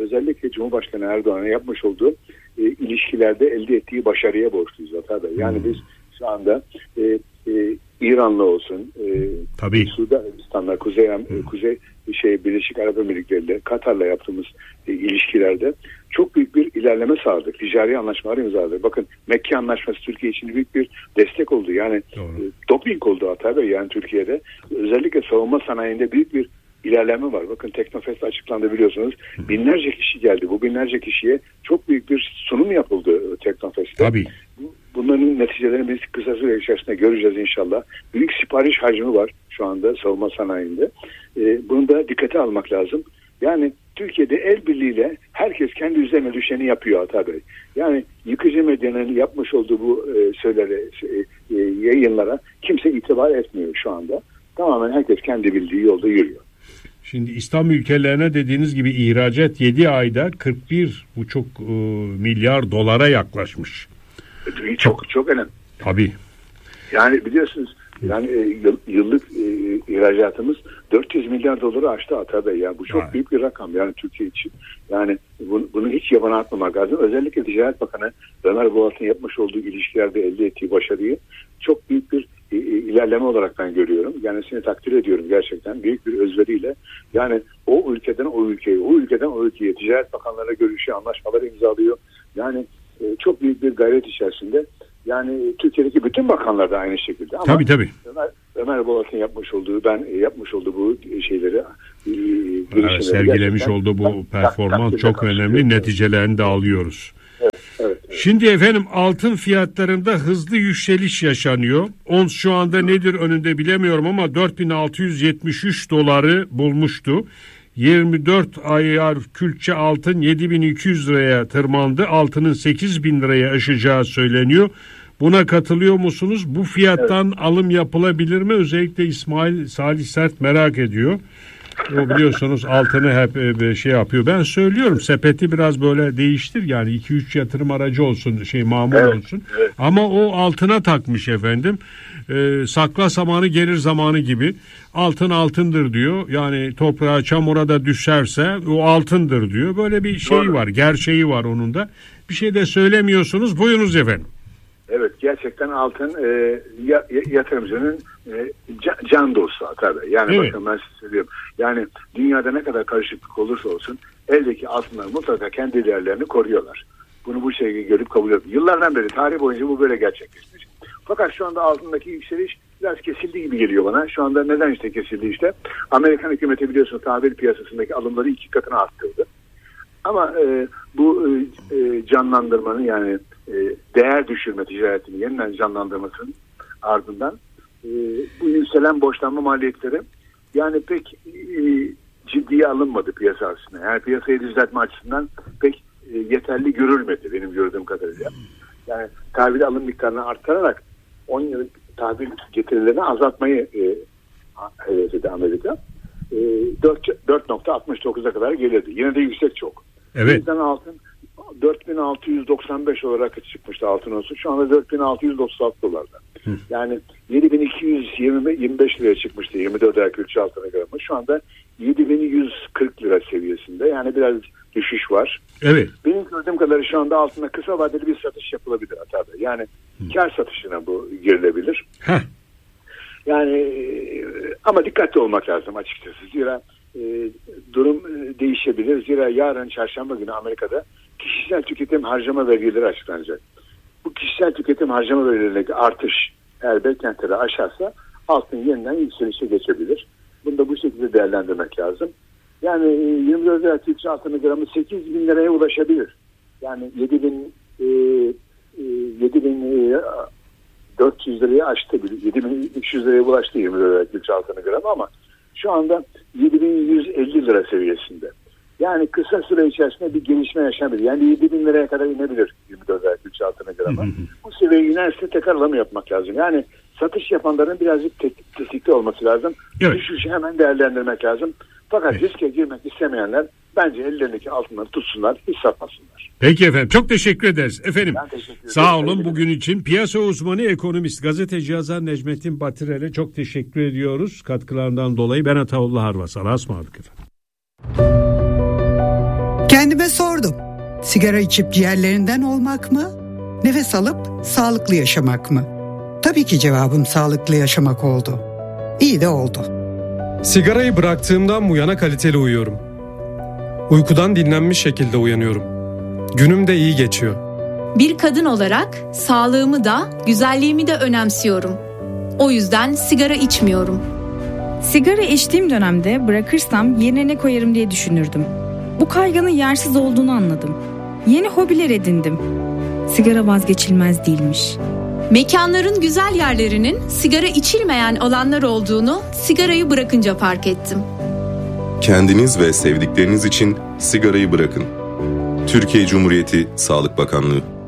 özellikle Cumhurbaşkanı Erdoğan'ın yapmış olduğu e, ilişkilerde elde ettiği başarıya borçluyuz Ata Bey. Yani hmm. biz şu anda e, e, İran'la olsun, e, Tabii. Suudi Arabistan'la, Kuzey, hmm. Kuzey şey Birleşik Arap Emirlikleri'yle, Katar'la yaptığımız e, ilişkilerde çok büyük bir ilerleme sağladık. Ticari anlaşmalar imzaladık. Bakın Mekke Anlaşması Türkiye için büyük bir destek oldu. Yani e, doping oldu Ata Bey. Yani Türkiye'de özellikle savunma sanayinde büyük bir ilerleme var. Bakın Teknofest açıklandı biliyorsunuz. Binlerce kişi geldi. Bu binlerce kişiye çok büyük bir sunum yapıldı Teknofest'te. Tabii. Bunların neticelerini biz kısa süre içerisinde göreceğiz inşallah. Büyük sipariş hacmi var şu anda savunma sanayinde. Ee, bunu da dikkate almak lazım. Yani Türkiye'de el birliğiyle herkes kendi üzerine düşeni yapıyor Ata Bey. Yani yıkıcı medyanın yapmış olduğu bu e, söyleri, e, yayınlara kimse itibar etmiyor şu anda. Tamamen herkes kendi bildiği yolda yürüyor. Şimdi İslam ülkelerine dediğiniz gibi ihracat yedi ayda kırk bir buçuk e, milyar dolara yaklaşmış. Çok çok önemli. Tabii. Yani biliyorsunuz yani e, yıllık e, ihracatımız dört yüz milyar doları aştı Ata Bey. Yani bu çok yani. büyük bir rakam yani Türkiye için. Yani bunu, bunu hiç yabana atmamak lazım. Özellikle Ticaret Bakanı Ömer Boğaz'ın yapmış olduğu ilişkilerde elde ettiği başarıyı çok büyük bir e, ilerleme olarak ben görüyorum. Yani seni takdir ediyorum gerçekten. Büyük bir özveriyle. Yani o ülkeden o ülkeye, o ülkeden o ülkeye Ticaret Bakanlarıyla görüşüyor, anlaşmaları imzalıyor. Yani e, çok büyük bir gayret içerisinde. Yani Türkiye'deki bütün bakanlar da aynı şekilde. Ama tabii tabii. Ömer, Ömer Boğaz'ın yapmış olduğu, ben yapmış olduğu bu şeyleri, e, evet, sergilemiş olduğu bu performans çok önemli. Neticelerini de alıyoruz. Evet, evet, evet. Şimdi efendim altın fiyatlarında hızlı yükseliş yaşanıyor. Ons şu anda nedir önünde bilemiyorum ama dört bin altı yüz yetmiş üç doları bulmuştu. yirmi dört ayar külçe altın yedi bin iki yüz liraya tırmandı. Altının sekiz bin liraya aşacağı söyleniyor. Buna katılıyor musunuz? Bu fiyattan evet. alım yapılabilir mi? Özellikle İsmail Salih Sert merak ediyor. O biliyorsunuz altını hep şey yapıyor. Ben söylüyorum sepeti biraz böyle değiştir. Yani iki üç yatırım aracı olsun, şey mamul evet. olsun. Evet. Ama o altına takmış efendim. Ee, sakla zamanı gelir zamanı gibi. Altın altındır diyor. Yani toprağa çamura da düşerse o altındır diyor. Böyle bir şey Doğru. var. Gerçeği var onun da. Bir şey de söylemiyorsunuz. Buyurunuz efendim. Evet gerçekten altın e, yatırımcının e, can, can dostu tabii. Yani evet. bakın ben size söylüyorum. Yani dünyada ne kadar karışıklık olursa olsun eldeki altınlar mutlaka kendi değerlerini koruyorlar. Bunu bu şekilde görüp kabul ediyor. Yıllardan beri tarih boyunca bu böyle gerçekleşmiş. Fakat şu anda altındaki yükseliş biraz kesildi gibi geliyor bana. Şu anda neden işte kesildi işte? Amerikan hükümeti biliyorsunuz tahvil piyasasındaki alımları iki katına arttırdı. Ama e, bu e, canlandırmanın yani e, değer düşürme ticaretini yeniden canlandırmasının ardından e, bu yükselen borçlanma maliyetleri yani pek e, ciddiye alınmadı piyasa açısından. Yani piyasayı düzeltme açısından pek e, yeterli görülmedi benim gördüğüm kadarıyla. Yani tahvil alım miktarını arttırarak on yıllık tahvil getirilerini azaltmayı e, hedefledi Amerika. E, dört nokta altmış dokuza kadar gelirdi. Yine de yüksek çok. Evet. Bizden altın dört bin altı yüz doksan beş olarak çıkmıştı altın olsun. Şu anda dört bin altı yüz otuz altı dolarda. Hı. Yani yedi bin iki yüz yirmi beş liraya çıkmıştı yirmi dört ay külçe altına gramı. Şu anda yedi bin yüz kırk lira seviyesinde. Yani biraz düşüş var. Evet. Benim gördüğüm kadarıyla şu anda altında kısa vadeli bir satış yapılabilir hatta. Yani Hı. kar satışına bu girilebilir. Heh. Yani ama dikkatli olmak lazım açıkçası. Zira e, durum e, değişebilir. Zira yarın çarşamba günü Amerika'da kişisel tüketim harcama vergileri açıklanacak. Bu kişisel tüketim harcama vergilerindeki artış eğer beklentileri aşarsa altın yeniden yükselişe geçebilir. Bunu da bu şekilde değerlendirmek lazım. Yani yirmi dört lira külçe altının gramı sekiz bin liraya ulaşabilir. Yani yedi bin yedi bin dört yüz liraya aştı. yedi bin üç yüz liraya ulaştı yirmi dört lira külçe altının gramı ama şu anda yedi bin yüz elli lira seviyesinde. Yani kısa süre içerisinde bir gelişme yaşanabilir. Yani yedi bin liraya kadar inebilir yirmi dört ay külçe altına gramı. Bu seviyeye inerse tekrar alım yapmak lazım. Yani satış yapanların birazcık tetikte olması lazım. Evet. Düşüşü hemen değerlendirmek lazım. Fakat evet. riske girmek istemeyenler bence ellerindeki altınları tutsunlar, hiç satmasınlar. Peki efendim, çok teşekkür ederiz. Efendim teşekkür sağ olun bugün için. Piyasa uzmanı, ekonomist, gazeteci yazar Necmettin Batirel'e çok teşekkür ediyoruz katkılarından dolayı. Ben Ataullah Harvas. Allah'a ısmarladık efendim. Kendime sordum. Sigara içip ciğerlerinden olmak mı? Nefes alıp sağlıklı yaşamak mı? Tabii ki cevabım sağlıklı yaşamak oldu. İyi de oldu. Sigarayı bıraktığımdan bu yana kaliteli uyuyorum. Uykudan dinlenmiş şekilde uyanıyorum. Günüm de iyi geçiyor. Bir kadın olarak sağlığımı da güzelliğimi de önemsiyorum. O yüzden sigara içmiyorum. Sigara içtiğim dönemde bırakırsam yerine ne koyarım diye düşünürdüm. Bu kaygının yersiz olduğunu anladım. Yeni hobiler edindim. Sigara vazgeçilmez değilmiş. Mekanların güzel yerlerinin sigara içilmeyen alanlar olduğunu sigarayı bırakınca fark ettim. Kendiniz ve sevdikleriniz için sigarayı bırakın. Türkiye Cumhuriyeti Sağlık Bakanlığı.